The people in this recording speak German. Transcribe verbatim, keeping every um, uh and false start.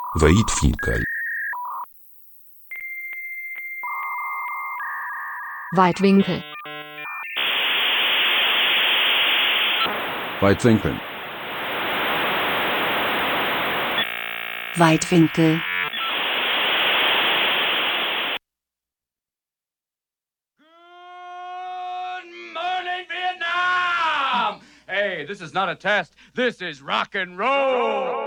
Weitwinkel. Weitwinkel. Weitwinkeln. Weitwinkel. Hey, this is not a test. This is rock and roll.